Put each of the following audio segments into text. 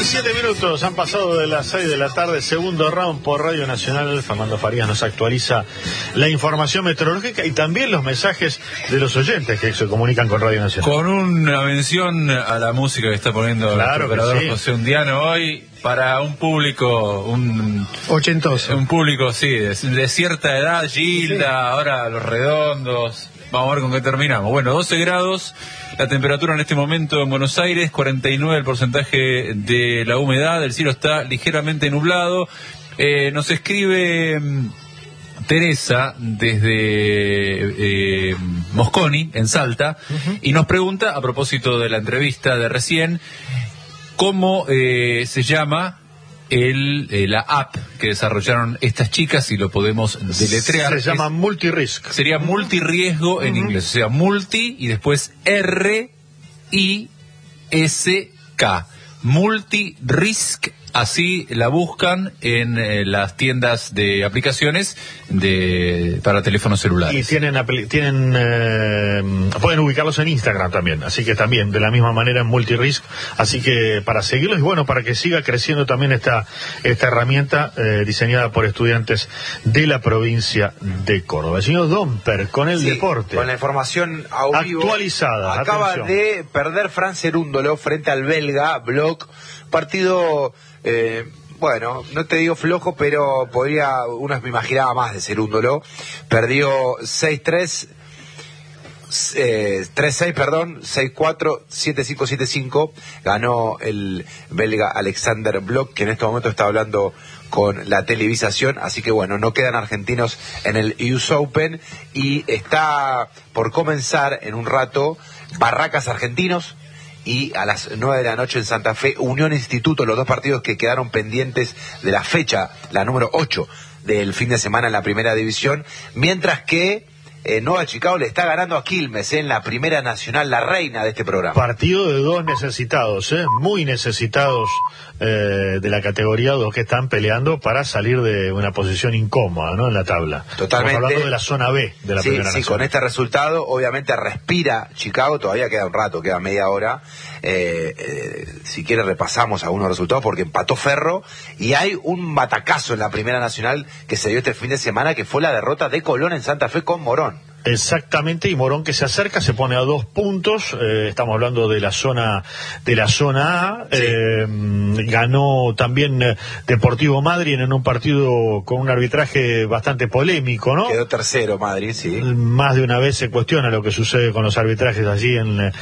17 minutos han pasado de las 6 de la tarde, segundo round por Radio Nacional. Fernando Farías nos actualiza la información meteorológica y también los mensajes de los oyentes que se comunican con Radio Nacional. Con una mención a la música que está poniendo el operador José Undiano hoy, para un público, ochentoso. Un público, sí, de cierta edad, Gilda, ahora Los Redondos. Vamos a ver con qué terminamos. Bueno, 12 grados, la temperatura en este momento en Buenos Aires, 49 el porcentaje de la humedad, el cielo está ligeramente nublado. Nos escribe Teresa desde Mosconi, en Salta, y nos pregunta, a propósito de la entrevista de recién, ¿cómo se llama la app que desarrollaron estas chicas? Si lo podemos deletrear. Se llama Multirisk. Sería multirriesgo en inglés, o sea, multi y después R-I-S-K. Multirisk, así la buscan en las tiendas de aplicaciones para teléfonos celulares. Y pueden ubicarlos en Instagram también, así que también de la misma manera en Multirisk, así que para seguirlos y bueno, para que siga creciendo también esta herramienta diseñada por estudiantes de la provincia de Córdoba. El señor Domper con el deporte. Con la información actualizada. Acaba atención. de perder Fran Cerúndolo frente al belga Bloch, partido bueno, no te digo flojo, pero uno me imaginaba más de Cerúndolo. Perdió 6-3, 3-6, perdón, 6-4, 7-5, 7-5. Ganó el belga Alexander Bloch, que en este momento está hablando con la televisación, así que bueno, no quedan argentinos en el US Open y está por comenzar en un rato Barracas Argentinos y a las 9 de la noche en Santa Fe, Unión Instituto, los dos partidos que quedaron pendientes de la fecha, la número 8 del fin de semana en la primera división, mientras que Nova Chicago le está ganando a Quilmes en la Primera Nacional, la reina de este programa. Partido de dos necesitados, muy necesitados de la categoría 2 que están peleando para salir de una posición incómoda, ¿no? En la tabla. Totalmente. Estamos hablando de la zona B de la Primera Nacional. Sí, con este resultado obviamente respira Chicago, todavía queda un rato, queda media hora. Si quiere repasamos algunos resultados porque empató Ferro y hay un batacazo en la Primera Nacional que se dio este fin de semana, que fue la derrota de Colón en Santa Fe con Morón. Exactamente, y Morón que se acerca, se pone a 2 puntos, estamos hablando de la zona A, sí. Ganó también Deportivo Madryn en un partido con un arbitraje bastante polémico, ¿no? Quedó tercero Madryn, sí. Más de una vez se cuestiona lo que sucede con los arbitrajes allí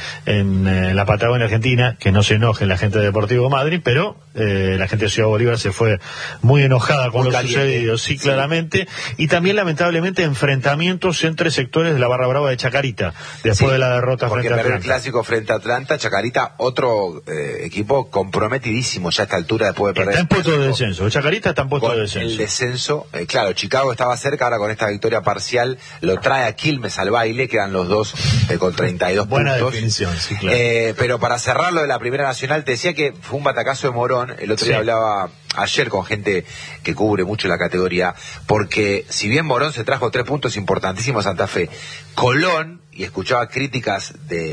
en la Patagonia Argentina, que no se enojen la gente de Deportivo Madryn, pero la gente de Ciudad Bolívar se fue muy enojada con lo sucedido, sí, claramente, y también lamentablemente enfrentamientos entre sectores de la Barra Brava de Chacarita, después de la derrota frente a Atlanta. El clásico frente a Atlanta, Chacarita, otro equipo comprometidísimo ya a esta altura después de perder. Está en puesto de descenso, Chacarita está en puesto de descenso. El descenso, claro, Chicago estaba cerca, ahora con esta victoria parcial lo trae a Quilmes al baile, quedan los dos con 32 Buena puntos. Definición, sí, claro. Pero para cerrar lo de la Primera Nacional, te decía que fue un batacazo de Morón, el otro día hablaba ayer con gente que cubre mucho la categoría, porque si bien Morón se trajo 3 puntos importantísimos a Santa Fe, Colón, y escuchaba críticas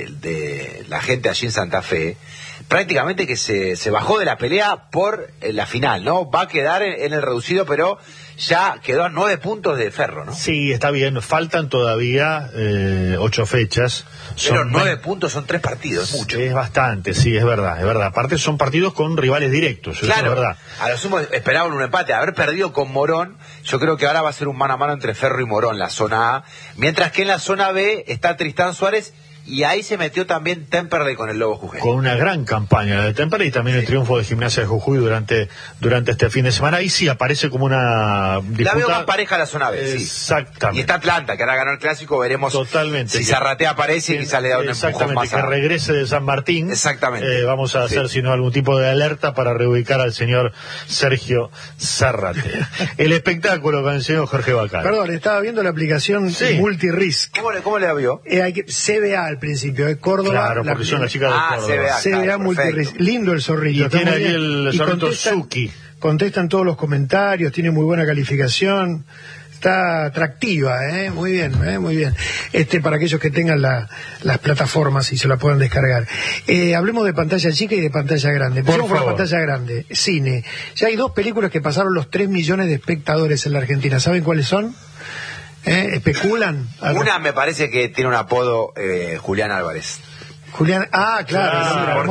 de la gente allí en Santa Fe, prácticamente que se bajó de la pelea por la final, ¿no? Va a quedar en el reducido, pero ya quedó a 9 puntos de Ferro, ¿no? Sí, está bien, faltan todavía 8 fechas. Pero 9 puntos son 3 partidos, es mucho. Es bastante, sí, es verdad. Aparte son partidos con rivales directos, claro, es verdad. A lo sumo esperaban un empate, haber perdido con Morón, yo creo que ahora va a ser un mano a mano entre Ferro y Morón, la zona A, mientras que en la zona B está Tristán Suárez, y ahí se metió también Temperley con el Lobo Jujuy. Con una gran campaña de Temperley y también el triunfo de Gimnasia de Jujuy durante este fin de semana. Ahí sí aparece como una disputa. La veo más pareja la zona B, exactamente. Y está Atlanta, que ahora ganó el clásico, veremos. Totalmente. Si Zarratea aparece y quizá le da un empujón más. Que regrese de San Martín. Exactamente. Vamos a hacer, si no, algún tipo de alerta para reubicar al señor Sergio Zarratea. El espectáculo con el señor Jorge Bacal. Perdón, estaba viendo la aplicación Multirisk. ¿Cómo le vio? CBA al principio, de Córdoba. Claro, porque son las chicas de Córdoba. CBA Multirisk. Lindo el zorrito. Y tiene ahí el zorrito Suki. Contestan todos los comentarios, tiene muy buena calificación. está atractiva, muy bien, muy bien. Para aquellos que tengan las plataformas y se la puedan descargar. Hablemos de pantalla chica y de pantalla grande. Empecemos por la pantalla grande. Cine. Ya hay 2 películas que pasaron los 3 millones de espectadores en la Argentina. ¿Saben cuáles son? ¿Especulan? Una me parece que tiene un apodo, Julián Álvarez. Julián, claro.